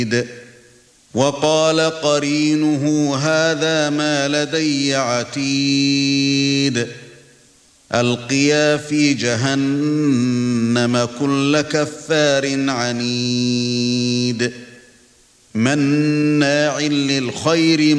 وقال قرينه هذا ما لدي عتيد ألقيا في جهنم كل كفار عنيد مناع للخير